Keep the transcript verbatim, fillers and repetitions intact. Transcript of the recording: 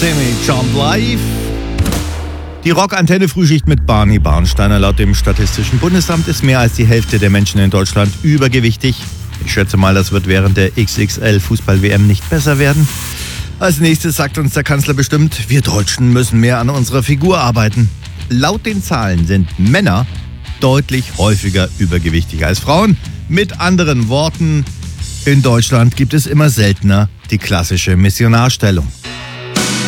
Semi Jump Live. Die Rockantenne-Frühschicht mit Barney Barnsteiner. Laut dem Statistischen Bundesamt ist mehr als die Hälfte der Menschen in Deutschland übergewichtig. Ich schätze mal, das wird während der X X L-Fußball-W M nicht besser werden. Als nächstes sagt uns der Kanzler bestimmt, wir Deutschen müssen mehr an unserer Figur arbeiten. Laut den Zahlen sind Männer deutlich häufiger übergewichtig als Frauen. Mit anderen Worten, in Deutschland gibt es immer seltener die klassische Missionarstellung.